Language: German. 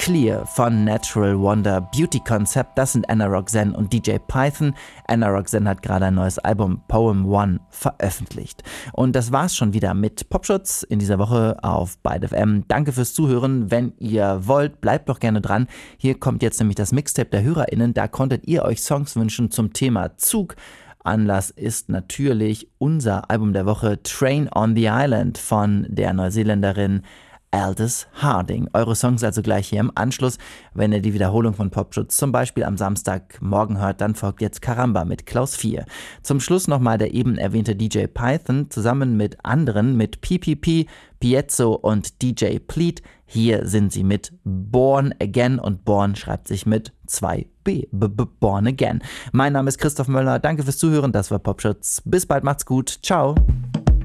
Clear von Natural Wonder, Beauty Concept, das sind Anna Roxanne und DJ Python. Anna Roxanne hat gerade ein neues Album Poem One veröffentlicht. Und das war's schon wieder mit Popschutz in dieser Woche auf Byte FM. Danke fürs Zuhören. Wenn ihr wollt, bleibt doch gerne dran. Hier kommt jetzt nämlich das Mixtape der HörerInnen. Da konntet ihr euch Songs wünschen zum Thema Zug. Anlass ist natürlich unser Album der Woche Train on the Island von der Neuseeländerin Aldous Harding. Eure Songs also gleich hier im Anschluss. Wenn ihr die Wiederholung von Popschutz zum Beispiel am Samstagmorgen hört, dann folgt jetzt Karamba mit Klaus 4. Zum Schluss nochmal der eben erwähnte DJ Python zusammen mit anderen, mit PPP, Piezo und DJ Pleat. Hier sind sie mit Born Again und Born schreibt sich mit 2B. Born Again. Mein Name ist Christoph Möller. Danke fürs Zuhören. Das war Popschutz. Bis bald. Macht's gut. Ciao.